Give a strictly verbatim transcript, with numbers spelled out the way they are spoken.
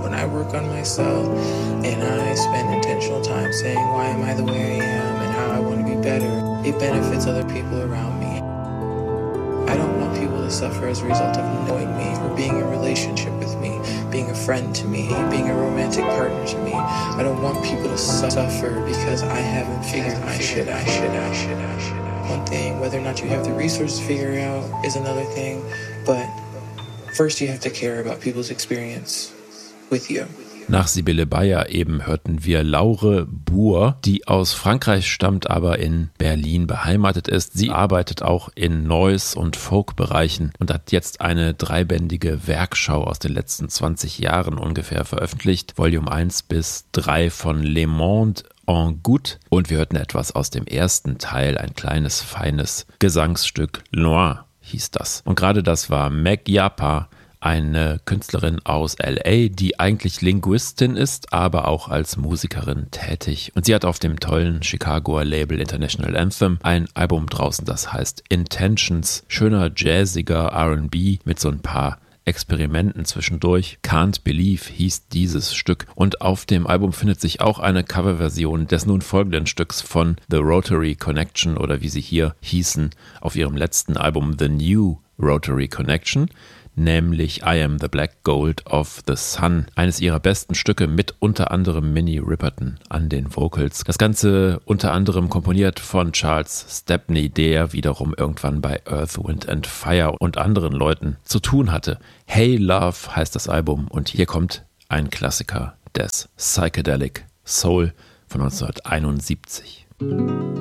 When I work on myself and I spend intentional time saying why am I the way I am and how I want to be better, it benefits other people around me. I don't want people to suffer as a result of knowing me or being in a relationship with me, being a friend to me, being a romantic partner to me. I don't want people to suffer because I haven't figured I should, I should, I should, I should. One thing, whether or not you have the resources to figure it out is another thing, but first you have to care about people's experience with you. Nach Sibylle Bayer eben hörten wir Laure Boer, die aus Frankreich stammt, aber in Berlin beheimatet ist. Sie arbeitet auch in Noise- und Folk-Bereichen und hat jetzt eine dreibändige Werkschau aus den letzten zwanzig Jahren ungefähr veröffentlicht. Volume eins bis drei von Le Monde en Goutte. Und wir hörten etwas aus dem ersten Teil, ein kleines, feines Gesangsstück. Loin hieß das. Und gerade das war Meg Yapa, eine Künstlerin aus L A, die eigentlich Linguistin ist, aber auch als Musikerin tätig. Und sie hat auf dem tollen Chicagoer Label International Anthem ein Album draußen, das heißt Intentions. Schöner, jazziger R and B mit so ein paar Experimenten zwischendurch. Can't Believe hieß dieses Stück. Und auf dem Album findet sich auch eine Coverversion des nun folgenden Stücks von The Rotary Connection oder wie sie hier hießen auf ihrem letzten Album The New Rotary Connection, nämlich I Am the Black Gold of the Sun, eines ihrer besten Stücke mit unter anderem Minnie Riperton an den Vocals. Das Ganze unter anderem komponiert von Charles Stepney, der wiederum irgendwann bei Earth, Wind and Fire und anderen Leuten zu tun hatte. Hey Love heißt das Album und hier kommt ein Klassiker des Psychedelic Soul von neunzehnhunderteinundsiebzig.